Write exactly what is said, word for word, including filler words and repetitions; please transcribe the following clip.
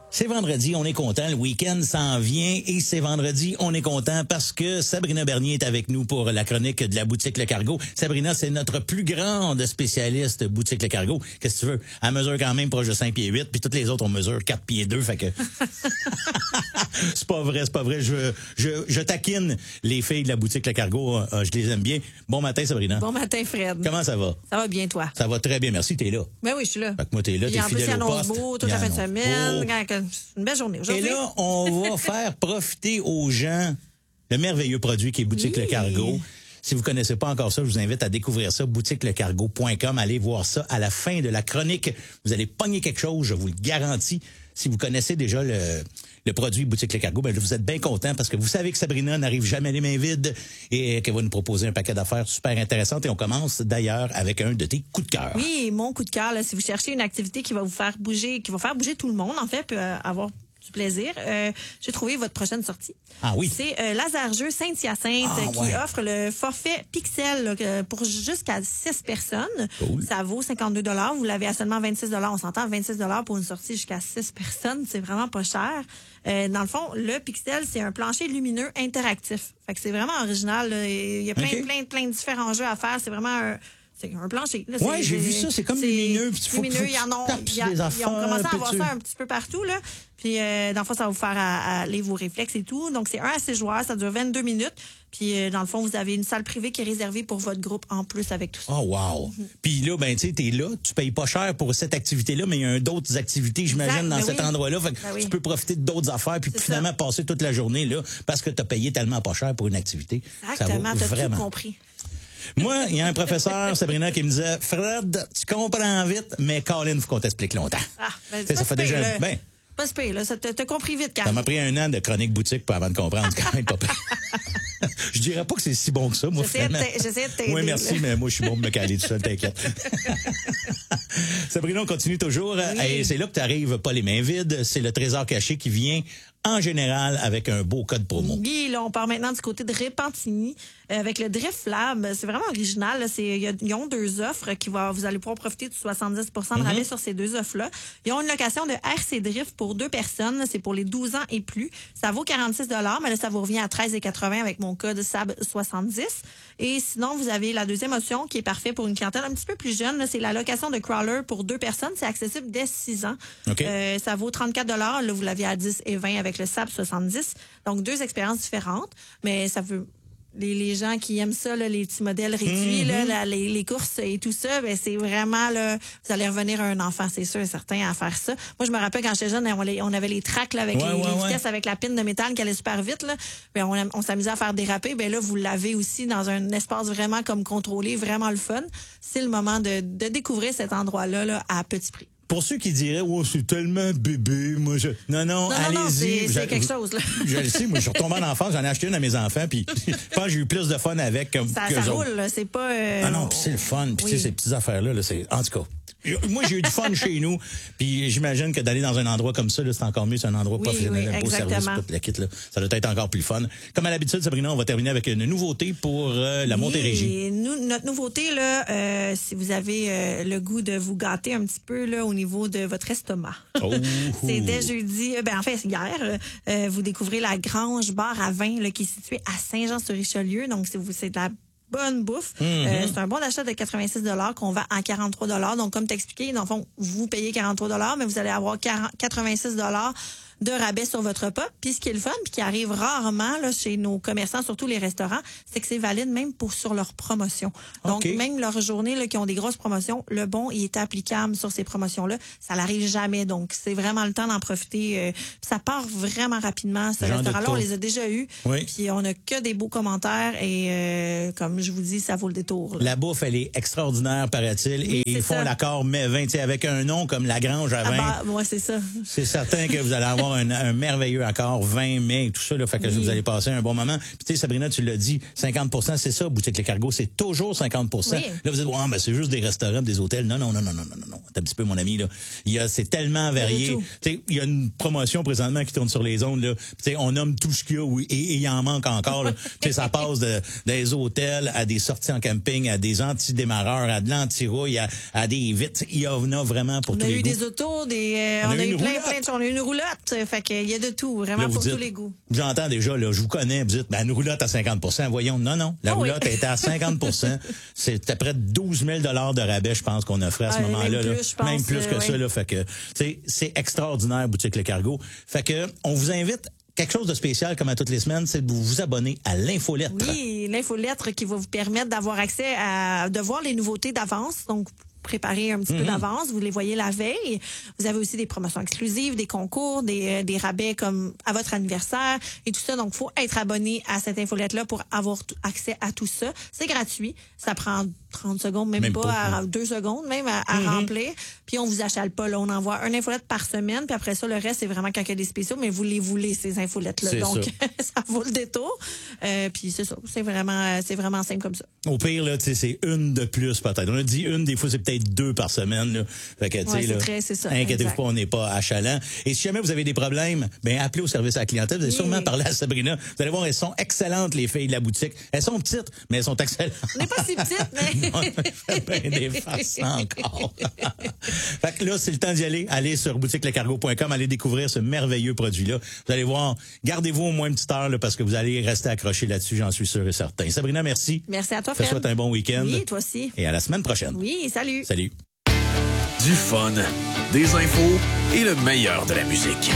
C'est vendredi, on est content. Le week-end s'en vient et c'est vendredi, on est content parce que Sabrina Bernier est avec nous pour la chronique de la boutique Le Cargo. Sabrina, c'est notre plus grande spécialiste boutique Le Cargo. Qu'est-ce que tu veux? Elle mesure quand même proche de cinq pieds huit, puis toutes les autres, on mesure quatre pieds deux, fait que... c'est pas vrai, c'est pas vrai. Je, je, je taquine les filles de la boutique Le Cargo. Euh, je les aime bien. Bon matin, Sabrina. Bon matin, Fred. Comment ça va? Ça va bien, toi? Ça va très bien, merci. T'es là. Ben oui, je suis là. Fait que moi, t'es là, t'es fidèle au poste. Beau, toute la fin de semaine. C'est une belle journée aujourd'hui. Et là, on va faire profiter aux gens le merveilleux produit qui est Boutique oui. Le Cargo. Si vous connaissez pas encore ça, je vous invite à découvrir ça, boutique le cargo point com. Allez voir ça à la fin de la chronique. Vous allez pogner quelque chose, je vous le garantis. Si vous connaissez déjà le, le produit Boutique Le Cargo, ben vous êtes bien content parce que vous savez que Sabrina n'arrive jamais les mains vides et qu'elle va nous proposer un paquet d'affaires super intéressantes. Et on commence d'ailleurs avec un de tes coups de cœur. Oui, mon coup de cœur, là, si vous cherchez une activité qui va vous faire bouger, qui va faire bouger tout le monde, en fait, peut avoir du plaisir. Euh, j'ai trouvé votre prochaine sortie. Ah oui. C'est euh, Laser-Jeux Saint-Hyacinthe ah, qui ouais. offre le forfait Pixel là, pour jusqu'à six personnes. Cool. Ça vaut cinquante-deux dollars. Vous l'avez à seulement vingt-six dollars. On s'entend, vingt-six dollars pour une sortie jusqu'à six personnes. C'est vraiment pas cher. Euh, dans le fond, le Pixel, c'est un plancher lumineux interactif. Fait que c'est vraiment original. Là. Il y a plein, okay. plein, plein de différents jeux à faire. C'est vraiment un... C'est un plancher. Oui, j'ai vu ça. C'est comme lumineux. Puis lumineux. Faut, faut ils, en ont, y a, ils affaires, ont commencé à avoir ça un petit peu partout. Là. Puis, euh, dans le fond, ça va vous faire à, à aller vos réflexes et tout. Donc, c'est un à six joueurs. Ça dure vingt-deux minutes. Puis, euh, dans le fond, vous avez une salle privée qui est réservée pour votre groupe en plus avec tout ça. Oh, wow. Mm-hmm. Puis là, ben, tu sais, t'es là. Tu payes pas cher pour cette activité-là, mais il y a d'autres activités, j'imagine, dans ben cet oui. endroit-là. Fait que ben oui. tu peux profiter d'autres affaires puis finalement ça. passer toute la journée là parce que t'as payé tellement pas cher pour une activité. Exactement. T'as vraiment... tout compris. Moi, il y a un professeur, Sabrina, qui me disait « Fred, tu comprends vite, mais Colin, il faut qu'on t'explique longtemps. Ah, » ben, ça fait déjà... Là. Ben, pas se payer, là. Ça t'a compris vite, Carl. Ça m'a pris un an de chronique boutique pour avant de comprendre. C'est quand même pas pire. Je dirais pas que c'est si bon que ça, moi, finalement. J'essaie de t'aider. Oui, merci, là. Mais moi, je suis bon de me caler tout seul, t'inquiète. Sabrina, on continue toujours. Oui. Et c'est là que tu arrives pas les mains vides. C'est le trésor caché qui vient en général avec un beau code promo. Oui, là, on part maintenant du côté de Repentigny euh, avec le Drift Lab. C'est vraiment original. Là. C'est, y a, ils ont deux offres qui vont, vous allez pouvoir profiter de soixante-dix pour cent de rabais mm-hmm. sur ces deux offres-là. Ils ont une location de R C Drift pour deux personnes. C'est pour les douze ans et plus. Ça vaut quarante-six dollars, mais là, ça vous revient à treize quatre-vingts avec mon code S A B soixante-dix. Et sinon, vous avez la deuxième option qui est parfaite pour une clientèle un petit peu plus jeune. Là, c'est la location de Crawler pour deux personnes. C'est accessible dès six ans. Okay. Euh, ça vaut trente-quatre dollars. Là, vous l'aviez à dix et vingt avec le S A B soixante-dix. Donc, deux expériences différentes. Mais ça veut... Les, les gens qui aiment ça, là, les petits modèles réduits, mm-hmm. là, la, les, les courses et tout ça, ben, c'est vraiment, là, vous allez revenir à un enfant, c'est sûr et certain, à faire ça. Moi, je me rappelle quand j'étais jeune, on, les, on avait les tracks là, avec ouais, les, ouais, les vitesses, ouais. avec la pine de métal qui allait super vite. Là. Ben, on, on s'amusait à faire déraper. Ben, là, vous l'avez aussi dans un espace vraiment comme contrôlé, vraiment le fun. C'est le moment de, de découvrir cet endroit-là là, à petit prix. Pour ceux qui diraient, oh, c'est tellement bébé, moi, je... Non, non, non allez-y. C'est quelque chose, là. Je le sais, moi, je suis retombé en enfance, j'en ai acheté une à mes enfants, puis je pense que j'ai eu plus de fun avec que Ça, ça roule, là, c'est pas... Euh... Ah non, puis c'est le fun, puis oui. tu sais, ces petites affaires-là, là, c'est... En tout cas... Moi, j'ai eu du fun chez nous, puis j'imagine que d'aller dans un endroit comme ça, là, c'est encore mieux, c'est un endroit oui, professionnel, oui, un beau service, toute la kit, là. Ça doit être encore plus fun. Comme à l'habitude, Sabrina, on va terminer avec une nouveauté pour euh, la oui, Montérégie. Nous, notre nouveauté, là, euh, si vous avez euh, le goût de vous gâter un petit peu là, au niveau de votre estomac. Oh, c'est dès jeudi, ben en fait, hier, euh, vous découvrez la Grange Bar à vin là, qui est située à Saint-Jean-sur-Richelieu. Donc, c'est, c'est de la bonne bouffe. Mm-hmm. Euh, c'est un bon d'achat de quatre-vingt-six dollars qu'on vend à quarante-trois dollars. Donc, comme t'expliquais, dans le fond, vous payez quarante-trois dollars, mais vous allez avoir quatre-vingt-six dollars de rabais sur votre repas. Puis ce qui est le fun, puis qui arrive rarement là, chez nos commerçants, surtout les restaurants, c'est que c'est valide même pour sur leur promotion. Donc, okay. même leurs journées là, qui ont des grosses promotions, le bon, il est applicable sur ces promotions-là. Ça n'arrive jamais. Donc, c'est vraiment le temps d'en profiter. Euh, ça part vraiment rapidement. Ce restaurant-là, on les a déjà eus. Oui. Puis on n'a que des beaux commentaires. Et euh, comme je vous dis, ça vaut le détour. Là. La bouffe, elle est extraordinaire, paraît-il. Oui, et ils font ça. L'accord mai vingt avec un nom comme La Grange à vin. Ah bah, moi, c'est ça. C'est certain que vous allez avoir avoir un, un merveilleux accord vingt mai, tout ça, là, fait que oui. vous allez passer un bon moment. Puis tu sais, Sabrina, tu l'as dit, cinquante pour cent, c'est ça, Boutique Le Cargo, c'est toujours cinquante pour cent. Oui. Là, vous dites, ouais, ben, c'est juste des restaurants, des hôtels. Non, non, non, non, non, non, non, non. T'as un petit peu, mon ami, là. Il y a, c'est tellement varié. Tu sais, il y a une promotion présentement qui tourne sur les ondes, là. Tu sais, on nomme tout ce qu'il y a, oui, et il en manque encore, là. Tu sais, ça passe de, des hôtels à des sorties en camping, à des anti-démarreurs, à de l'anti-rouille, à, à des vitres. Il y en a vraiment pour on tous les goûts. On a eu des autos, des, euh, on, on a, a eu plein, plein de choses. On a eu une roulotte. Fait qu'il y a de tout, vraiment là, pour dites, tous les goûts. J'entends déjà, là, je vous connais, vous dites, ben, une roulotte à cinquante pour cent. Voyons, non, non. La oh, roulotte oui. était à cinquante pour cent. C'était près de douze mille dollars de rabais, je pense, qu'on offrait à ce ah, moment-là. Même plus, là. Pense, même plus que euh, ça, oui. là. Fait que, tu sais, c'est extraordinaire, Boutique Le Cargo. Fait que, on vous invite. Quelque chose de spécial, comme à toutes les semaines, c'est de vous, vous abonner à l'infolettre. Oui, l'infolettre qui va vous permettre d'avoir accès à, de voir les nouveautés d'avance. Donc, préparer un petit mm-hmm. peu d'avance, vous les voyez la veille. Vous avez aussi des promotions exclusives, des concours, des, des rabais comme à votre anniversaire et tout ça. Donc, il faut être abonné à cette infolette-là pour avoir t- accès à tout ça. C'est gratuit. Ça prend trente secondes, même, même pas, pas à deux secondes même à, à mm-hmm. remplir. Puis on vous achale pas. Là, on envoie un infolette par semaine. Puis après ça, le reste, c'est vraiment quand il y a des spéciaux. Mais vous les voulez, ces infolettes-là. C'est donc, ça. ça vaut le détour. Euh, puis c'est ça. C'est vraiment, c'est vraiment simple comme ça. Au pire, là, tu sais, c'est une de plus peut-être. On a dit une, des fois, c'est peut-être deux par semaine. Là. Fait que, tu sais, ouais, là, très, c'est ça, inquiétez-vous pas, on n'est pas achalant. Et si jamais vous avez des problèmes, ben appelez au service à la clientèle. Vous allez oui. sûrement parler à Sabrina. Vous allez voir, elles sont excellentes, les filles de la boutique. Elles sont petites, mais elles sont excellentes. On n'est pas si petites, mais... on ben des farces encore. Fait que là, c'est le temps d'y aller. Allez sur boutique le cargo point com, allez découvrir ce merveilleux produit-là. Vous allez voir, gardez-vous au moins une petite heure là, parce que vous allez rester accroché là-dessus, j'en suis sûr et certain. Sabrina, merci. Merci à toi, Fred. Je te souhaite un bon week-end. Oui, toi aussi. Et à la semaine prochaine. Oui, salut. Salut. Du fun, des infos et le meilleur de la musique.